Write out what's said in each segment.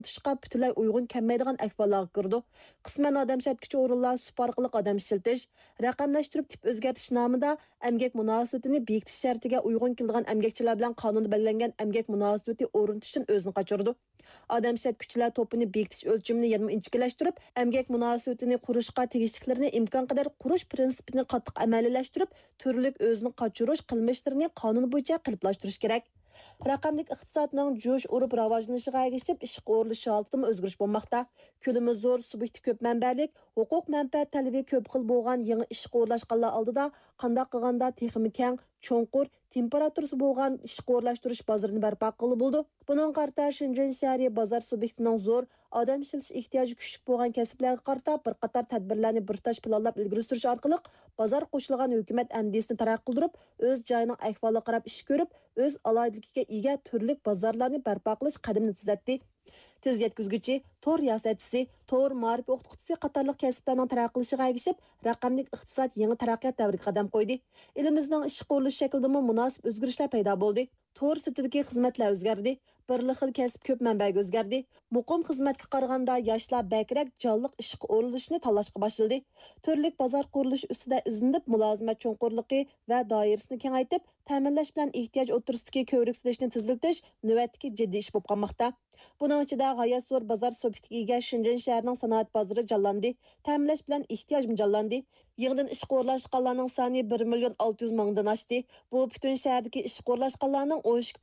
tutishga butunlay uyg'un kelmaydigan ahvollarga kirdi. Qisman odam ishlatuvchi o'rinlar sup orqali odam ishiltish, raqamlashtirib tip o'zgartirish nomida emgak munosabatini bekitish shartiga uyg'un keladigan emgakchilar bilan qonunda belgilangan emgak munosabati o'rnatishdan o'zini qochirdi. Odam ishlatuvchilar to'pini bekitish o'lchimini yana inchikilashtirib, emgak munosabatini qurishga tegishliklarini imkon qadar qurish prinsipini qattiq amaliyalashtirib, turli o'zini qochirish qilmishlarini qonun bo'yicha qiliblashtirish kerak. Raqamlik iqtisodning jo'sh urib rivojlanishiga ergashib, ishga o'rilish holatida o'zgarish bo'lmoqda. Ko'lami zo'r, subyekti ko'p manbalik, huquq manfaat talabi ko'p xil bo'lgan yangi ishga o'rlashganlar oldida qanday qilganda texnik keng, cho'nqur, temperaturasi bo'lgan ishga o'rlashtirish bozorini barpo qilib bo'ldi. Buning qarta Shenzhen shahri bozor subyektining zo'r odam ishlatish ehtiyoji kuchli bo'lgan kasblarga qarta bir qator tadbirlarni birtash planlab ilgari surish orqali bozor qo'shilgan hukumat andisini taraqqiy qildirib, o'z joyining ahvoliga qarab ish ko'rib, o'z alohidaligiga ega turli bozorlarni barpo qilish qadamini tizatdi. Tez yetkizgüchi, tor riyosatchisi, tor ma'rif o'qituvchisi qatorliq kasblarning taraqqilishiga ergashib, raqamlik iqtisod yangi taraqqiyot davriga qadam qo'ydi. Elimizning ish qurilish shaklidami munosib o'zgarishlar paydo bo'ldi. Tor sitidagi xizmatlar o'zgardi. Bir xil kasb ko'p manbaga o'zgardi. Muqim xizmatga qaraganda yoshlar bakrak jonliq ishga o'rilishni tanlashga boshladi. Turli bozor qurilishi ustida izinib, mulozimat cho'nqurligi va doirasini kengaytirib, ta'minlash bilan ehtiyoj o'tirisidagi ko'rik silishni tiziltish navbatdagi jiddiy ish bo'lib qolmoqda. Buning ichida g'oyat zo'r bozor subyektiga ega Shenzhen shahrining sanoat bozori jonlandi. Ta'minlash bilan ehtiyoj jonlandi. Yig'indan ish qo'rlashganlarning soni 1.600.000 dan oshdi. Bu butun shahardagi ish qo'rlashganlarning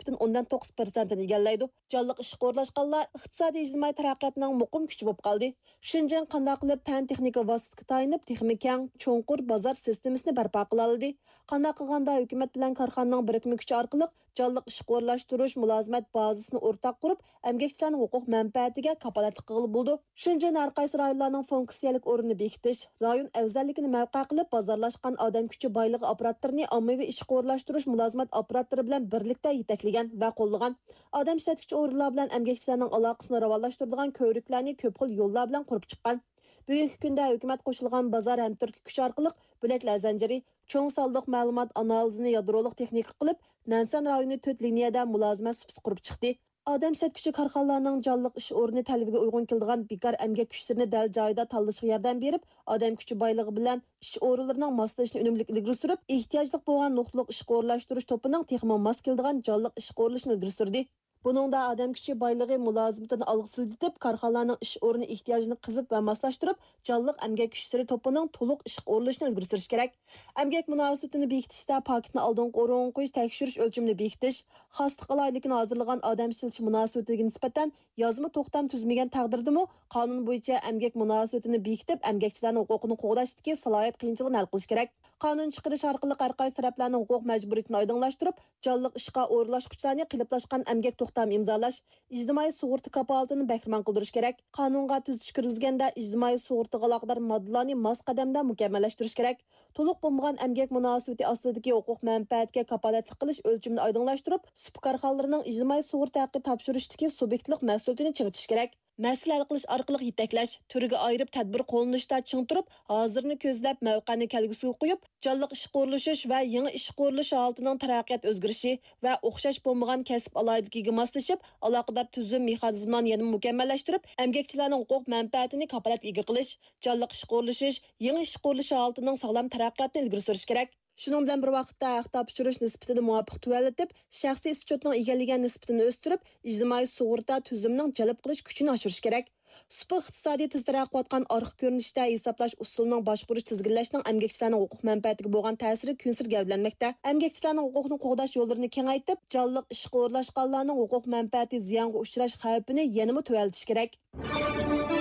12.9% ni egallaydi. Jonliq ish qo'rlashganlar iqtisodiy ijtimoiy taraqqiyotning muqim kuchi bo'lib qoldi. Shenzhen qanday qilib fan texnika vositaga tayinib, texnik keng, cho'nqur bozor sistemasini barpo qila oldi. Qanday qilganda hukumat bilan korxonaning birikma kuchi orqali jonliq ish qo'rlashtirish mulozimat bazasini o'rtaq qurib, emgakchilarning huquq manfaatiga kapolatlik qilib bo'ldi. Shenzhen har qaysi rayonlarning funksiyalik o'rnini bekitish, rayon afzalligini mavqe qilib, bozorlashgan odam kuchi boyligi apparatlarini ommaviy ish qo'rlashtirish mulozimat apparatlari bilan birlikda yetaklagan va qo'llagan. Odam ishlatuvchi o'rinlar bilan emgakchilarning aloqasini rivojlantiradigan ko'riklarni ko'p xil yo'llar bilan qurib chiqqan. Bugungi kunda hukumat qo'shilgan bozor ham turki kuch orqali bilaklar zanjiri, cho'ng sonliq ma'lumot analizini yadroliq texnika qilib, Nansan rayoni 4 liniyada mulozimat subsi qurib chiqdi. Odam ishlatuvchi korxonalarning jonliq ish o'rni talabiga uyg'un keladigan bekor emgak kuchlarini dal joyida tanlashga yordam berib, odam kuchi boyligi bilan ish o'rinlarining moslashishini unumli ilgari surib, ehtiyojli bo'lgan nuqtaliq ish qo'rlashtirish to'pining texnik mos keladigan jonliq ish qo'rilishini ilgari surdi. Buningda odam kuchi boyligi mulozimatini olg'a silitib, korxonalarning ish o'rni ehtiyojini qizib va moslashtirib, jonliq emgak kuchlari to'pining to'liq ish qo'rilishini ilgari surish kerak. Emgak munosabatini bekitishda paketni oldin o'rin qo'yish, tekshirish o'lchimini bekitish, xoslik alaylikini hozirlagan odam ishlatish munosabatiga nisbatan yozma to'xtam tuzmagan taqdirdami, qonun bo'yicha emgak munosabatini bekitib, emgakchilarning huquqini qo'g'dashdagi salohiyat qiyinchiligini hal qilish kerak. Qonun chiqarish orqali har qaysi taraflarning huquq majburiyatini oydinlashtirib, jonliq ishga o'rlashuvchilarni qiliblashtgan emgak to'xtam imzolash, ijtimoiy sug'urta kafolatini bahramand qildirish kerak. Qonunga tuzish kirgizganda ijtimoiy sug'urtaga aloqador moddalarni mos qadamda mukammallashtirish kerak. To'liq bo'lmagan emgak munosabati ostidagi huquq manfaatga kafolatlik qilish o'lchimini oydinlashtirib, sup korxonalarining ijtimoiy sug'urta haqqi topshirishdagi subyektlik mas'uliyatini chig'itish kerak. Masala hal qilish orqali yetaklash, turiga ayirib tadbir qo'llanishda ching turib, hozirni ko'zlab mavqani kelgusiga qo'yib, jonliq ish qo'rilishish va yangi ish qo'rilish holatining taraqqiyot o'zgarishi va o'xshash bo'lmagan kasb alohidaligiga moslashib, aloqador tuzum mexanizmlarini yana mukammallashtirib, emgakchilarning huquq manfaatini kafolatga qilish, jonliq ish qo'rilishish, yangi ish qo'rilish holatining sog'lom taraqqiyotini ilgari surish kerak. Shuning bilan bir vaqtda haq topshirish nisbatini muvofiq tuvallatib, shaxsiy ischotning egallagan nisbatini o'stirib, ijtimoiy sug'urta tuzumning jalb qilish kuchini oshirish kerak. Supa iqtisodiy tez taraqqiyotgan orqa ko'rinishda hisoblash usulining boshqarish tizginlashning emgakchilarning huquq manfaatiga bo'lgan ta'siri kunsir gavdlanmoqda. Emgakchilarning huquqini qo'g'dash yo'llarini kengaytirib, jonliq ishga o'rlashganlarning huquq manfaati ziyonga uchrash xavfini yanada tuvaltish kerak.